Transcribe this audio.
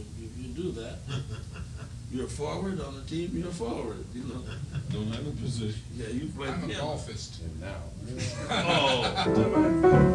you do that. You're a forward on the team, you're a forward, you know. Don't have a position. Yeah, you play. I'm a Yeah. golfist. And now. Oh.